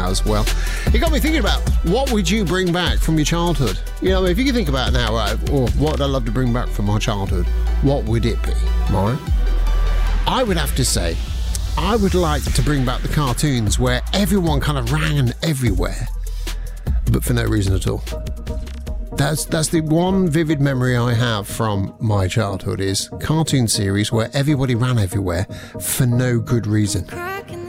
as well. It got me thinking about, what would you bring back from your childhood? You know, if you can think about it now, right, or what would I love to bring back from my childhood, what would it be, right? I would have to say, I would like to bring back the cartoons where everyone kind of ran everywhere, but for no reason at all. That's the one vivid memory I have from my childhood, is cartoon series where everybody ran everywhere for no good reason.